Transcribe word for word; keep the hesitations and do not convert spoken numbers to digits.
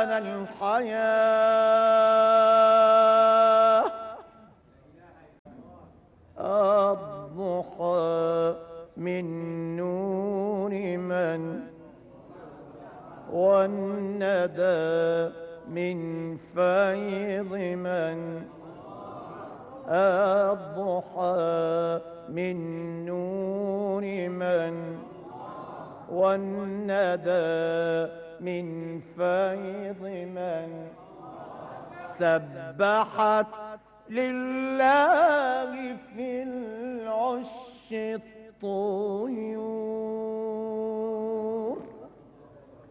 لنا الحياة. الضحى من نور من، والندى من فيض من. الضحى من نور من، والندى من فيض من. سبحت لله في العش الطيور.